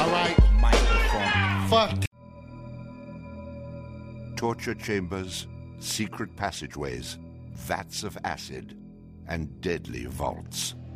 All right. Microphone. Fuck. Torture chambers, secret passageways, vats of acid, and deadly vaults.